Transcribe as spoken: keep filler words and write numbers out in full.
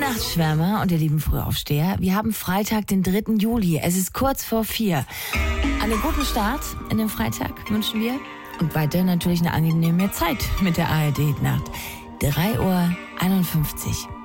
Nachtschwärmer und ihr lieben Frühaufsteher, wir haben Freitag, den dritten Juli. Es ist kurz vor vier. Einen guten Start in den Freitag wünschen wir. Und weiter natürlich eine angenehme Zeit mit der A R D-Nacht. drei Uhr einundfünfzig.